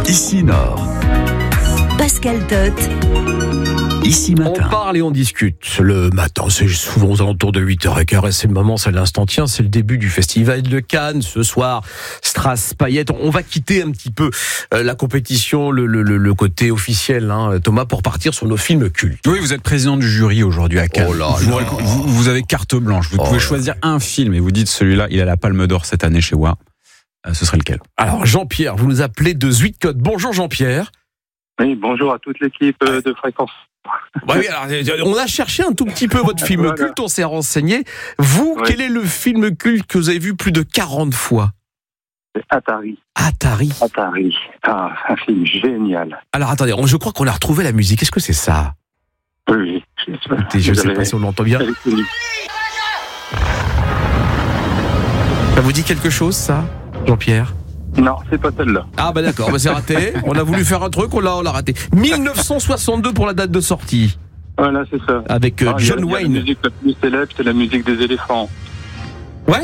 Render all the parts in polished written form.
Ici Nord. Pascal Tot. Ici Matin. On parle et on discute. Le matin, c'est souvent aux alentours de 8h15 et c'est le moment, c'est l'instant tien, c'est le début du festival de Cannes. Ce soir, Strass, Payette. On va quitter un petit peu la compétition, le côté officiel, Thomas, pour partir sur nos films cultes. Oui, vous êtes président du jury aujourd'hui à Cannes. Oh là vous, là. vous avez carte blanche. Vous pouvez choisir un film et vous dites celui-là, il a la Palme d'Or cette année chez WAR. Ce serait lequel? Alors, Jean-Pierre, vous nous appelez de Zuidcote. Bonjour Jean-Pierre. Oui, bonjour à toute l'équipe de Fréquence. Oui, alors, on a cherché un tout petit peu votre film culte, on s'est renseigné. Vous, quel est le film culte que vous avez vu plus de 40 fois? C'est Atari. Atari. Ah, un film génial. Alors attendez, je crois qu'on a retrouvé la musique. Est-ce que c'est ça? Oui. Écoutez, je ne sais pas si on l'entend bien. Ça vous dit quelque chose, ça, Jean-Pierre? Non, c'est pas celle-là. Ah bah d'accord, c'est raté. On a voulu faire un truc, on l'a raté. 1962 pour la date de sortie. Voilà, c'est ça. Avec John Wayne. La musique la plus célèbre, c'est la musique des éléphants. Ouais.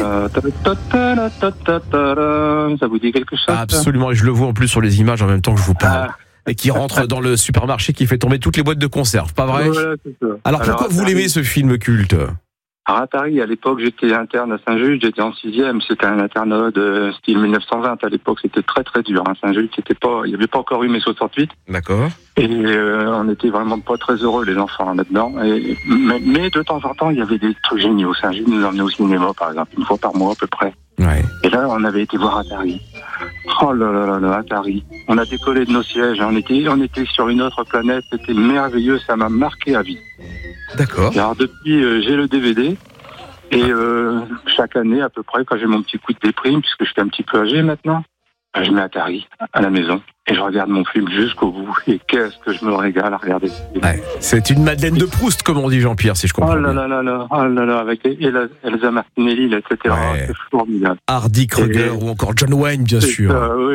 Ça vous dit quelque chose? Absolument, et je le vois en plus sur les images en même temps que je vous parle. Et qui rentre dans le supermarché, qui fait tomber toutes les boîtes de conserve, pas vrai? Voilà, c'est ça. Alors pourquoi vous l'aimez ce film culte? À Atari, à l'époque, j'étais interne à Saint-Just, j'étais en 6e, c'était un internat de style 1920. À l'époque, c'était très très dur. Saint-Just, il n'y avait pas encore eu mai 68. D'accord. Et on était vraiment pas très heureux, les enfants, là-dedans. Mais de temps en temps, il y avait des trucs géniaux. Saint-Just nous emmenait au cinéma, par exemple, une fois par mois à peu près. Ouais. Et là, on avait été voir Atari. Oh là là, Atari. On a décollé de nos sièges, on était sur une autre planète, c'était merveilleux, ça m'a marqué à vie. D'accord. Alors depuis, j'ai le DVD, et chaque année à peu près, quand j'ai mon petit coup de déprime, puisque je suis un petit peu âgé maintenant, je mets Atari à la maison, et je regarde mon film jusqu'au bout, et qu'est-ce que je me régale à regarder. Ouais. C'est une Madeleine de Proust, comme on dit Jean-Pierre, si je comprends bien. Oh là là, avec Elsa Martinelli, etc. Ouais. C'est formidable. Hardy Kruger ou encore John Wayne, bien sûr.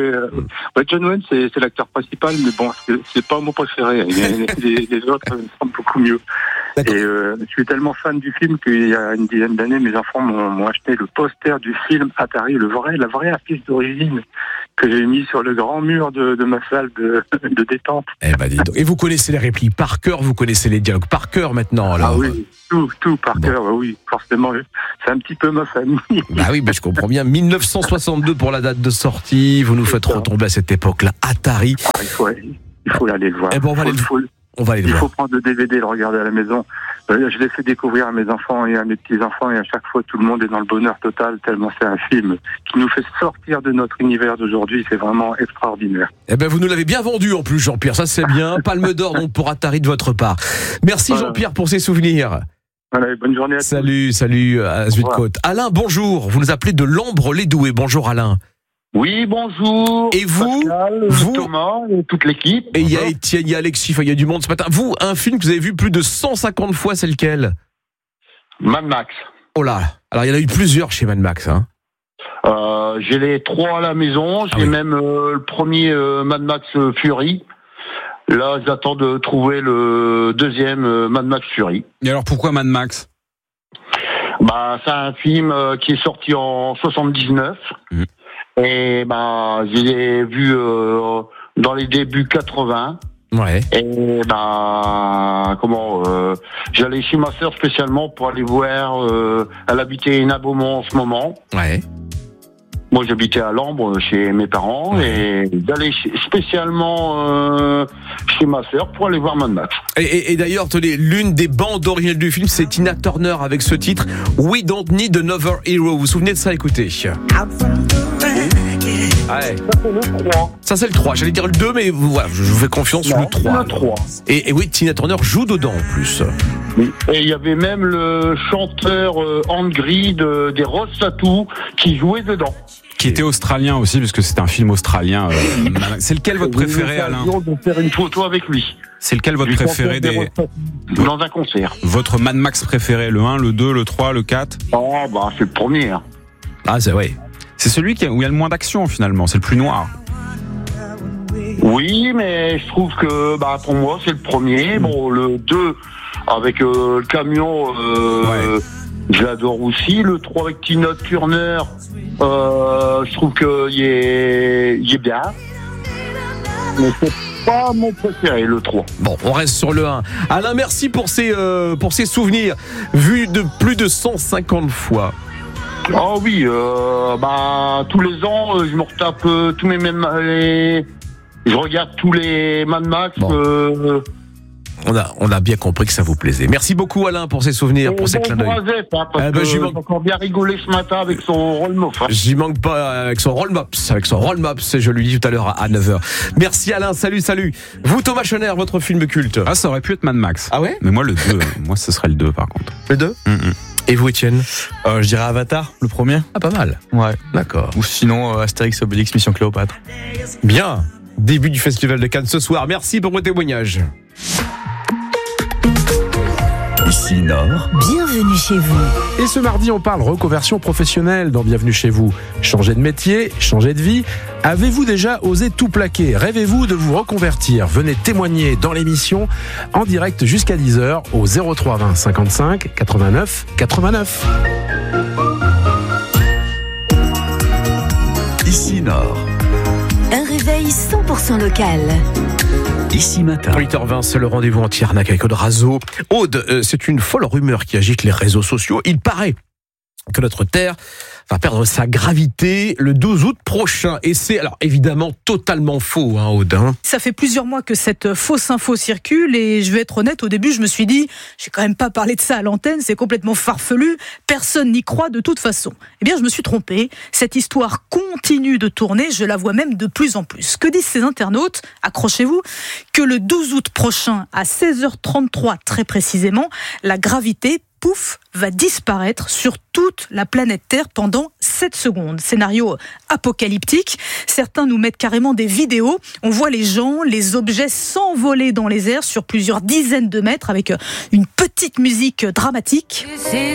Ouais, John Wayne, c'est l'acteur principal, mais bon, c'est pas mon préféré. Les autres sont beaucoup mieux. D'accord. Et je suis tellement fan du film qu'il y a une dizaine d'années, mes enfants m'ont acheté le poster du film Atari, la vraie affiche d'origine que j'ai mis sur le grand mur de ma salle de détente. Eh ben, dis donc. Et vous connaissez les répliques par cœur, vous connaissez les dialogues par cœur maintenant, alors. Ah oui, tout par cœur, oui, forcément. C'est un petit peu ma famille. Bah oui, je comprends bien. 1962 pour la date de sortie, vous nous faites retomber à cette époque-là. Atari. Ah, il faut aller le voir. Eh ben, on va aller le voir. Il faut prendre le DVD et le regarder à la maison. Je l'ai fait découvrir à mes enfants et à mes petits-enfants, et à chaque fois, tout le monde est dans le bonheur total, tellement c'est un film qui nous fait sortir de notre univers d'aujourd'hui. C'est vraiment extraordinaire. Eh ben, vous nous l'avez bien vendu en plus, Jean-Pierre. Ça, c'est bien. Palme d'Or, donc, pour Atari de votre part. Merci, Jean-Pierre, pour ces souvenirs. Voilà, bonne journée à tous. Salut à Zuidcote. Alain, bonjour. Vous nous appelez de L'Ambre-les-Doués. Bonjour, Alain. Oui, bonjour. Et vous, Pascal, Thomas et toute l'équipe. Et il y a Étienne, il y a Alexis, il y a du monde ce matin. Vous, un film que vous avez vu plus de 150 fois, c'est lequel? Mad Max. Oh là. Alors, il y en a eu plusieurs chez Mad Max, J'ai les 3 à la maison. J'ai même le premier Mad Max Fury. Là, j'attends de trouver le deuxième Mad Max Fury. Et alors pourquoi Mad Max? C'est un film qui est sorti en 79. Et je l'ai vu dans les débuts 80. Ouais. Et j'allais chez ma sœur spécialement pour aller voir. Elle habitait à Beaumont en ce moment. Ouais. Moi, j'habitais à Lambre chez mes parents, et j'allais spécialement chez ma sœur pour aller voir Mad Max. Et d'ailleurs, tenez, l'une des bandes originales du film, c'est Tina Turner avec ce titre We Don't Need Another Hero. Vous vous souvenez de ça? Écoutez. Ouais. Ça, c'est le 3. Ça, c'est le 3. J'allais dire le 2, mais voilà, je vous fais confiance sur le 3. Le 3. Et oui, Tina Turner joue dedans en plus. Oui. Et il y avait même le chanteur Angry des Rose Tattoo qui jouait dedans. Qui était australien aussi, parce que c'est un film australien. C'est lequel votre préféré, Alain? De faire une photo avec lui. C'est lequel votre préféré dans un concert? Votre Mad Max préféré, le 1, le 2, le 3, le 4? C'est le premier. Ah, c'est vrai. C'est celui où il y a le moins d'action finalement, c'est le plus noir. Oui, mais je trouve que pour moi c'est le premier. Bon, le 2 avec le camion, j'adore aussi. Le 3 avec Tina Turner, je trouve qu'il est bien. mais c'est pas mon préféré, le 3. Bon, on reste sur le 1. Alain, merci pour ces souvenirs vus de plus de 150 fois. Oh oui, tous les ans, je me retape tous je regarde tous les Mad Max. Bon. On a bien compris que ça vous plaisait. Merci beaucoup Alain pour ces souvenirs, pour ces clins d'œil. J'ai encore bien rigolé ce matin avec son roll-mops. J'y manque pas avec son roll-mops. Je lui dis tout à l'heure à 9h. Merci Alain, salut. Vous Thomas Schoener, votre film culte. Ah, ça aurait pu être Mad Max. Ah ouais? Mais moi le 2, moi ce serait le 2 par contre. Le 2 Et vous Étienne? Je dirais Avatar, le premier. Ah, pas mal. Ouais. D'accord. Ou sinon Astérix Obélix Mission Cléopâtre. Bien. Début du Festival de Cannes ce soir. Merci pour vos témoignages. Ici Nord. Bienvenue chez vous. Et ce mardi, on parle reconversion professionnelle dans Bienvenue chez vous. Changer de métier, changer de vie. Avez-vous déjà osé tout plaquer? Rêvez-vous de vous reconvertir? Venez témoigner dans l'émission en direct jusqu'à 10h au 03 20 55 89 89. Ici Nord. Un réveil 100% local. Ici Matin. 8h20, c'est le rendez-vous anti-arnaque avec Aude Razo. Aude, c'est une folle rumeur qui agite les réseaux sociaux. Il paraît que notre Terre va perdre sa gravité le 12 août prochain. Et c'est alors évidemment totalement faux, Aude. Ça fait plusieurs mois que cette fausse info circule et je vais être honnête, au début je me suis dit, je vais quand même pas parler de ça à l'antenne, c'est complètement farfelu, personne n'y croit de toute façon. Eh bien je me suis trompé, cette histoire continue de tourner, je la vois même de plus en plus. Que disent ces internautes? Accrochez-vous, que le 12 août prochain à 16h33 très précisément, la gravité pouf, va disparaître sur toute la planète Terre pendant 7 secondes. Scénario apocalyptique. Certains nous mettent carrément des vidéos. On voit les gens, les objets s'envoler dans les airs sur plusieurs dizaines de mètres avec une petite musique dramatique.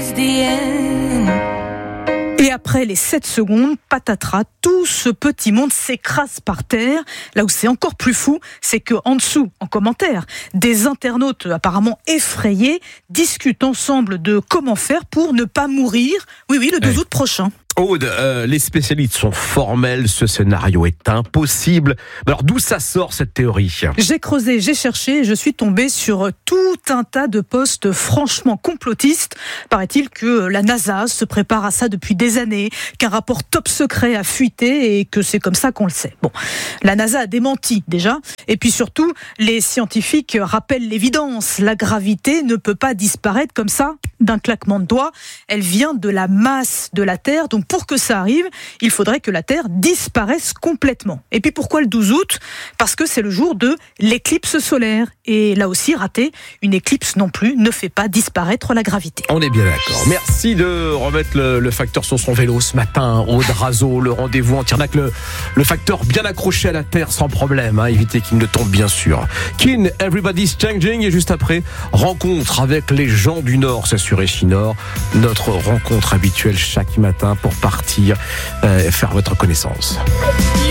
Et après les 7 secondes, patatras, tout ce petit monde s'écrase par terre. Là où c'est encore plus fou, c'est que en dessous, en commentaire, des internautes apparemment effrayés discutent ensemble de comment faire pour ne pas mourir. Oui, le 12 août prochain. Aude, les spécialistes sont formels, ce scénario est impossible. Alors d'où ça sort cette théorie? J'ai creusé, j'ai cherché, je suis tombée sur tout un tas de posts franchement complotistes. Paraît-il que la NASA se prépare à ça depuis des années, qu'un rapport top secret a fuité et que c'est comme ça qu'on le sait. Bon, la NASA a démenti déjà, et puis surtout, les scientifiques rappellent l'évidence. La gravité ne peut pas disparaître comme ça d'un claquement de doigts. Elle vient de la masse de la Terre, donc pour que ça arrive, il faudrait que la Terre disparaisse complètement. Et puis pourquoi le 12 août? Parce que c'est le jour de l'éclipse solaire. Et là aussi, raté, une éclipse non plus ne fait pas disparaître la gravité. On est bien d'accord. Merci de remettre le facteur sur son vélo ce matin. Aude Razo, le rendez-vous anti-arnaque, le facteur bien accroché à la Terre sans problème. Évitez qu'il ne tombe bien sûr. Kin, Everybody's Changing. Et juste après, rencontre avec les gens du Nord. C'est sur Echinor, notre rencontre habituelle chaque matin pour partir faire votre connaissance.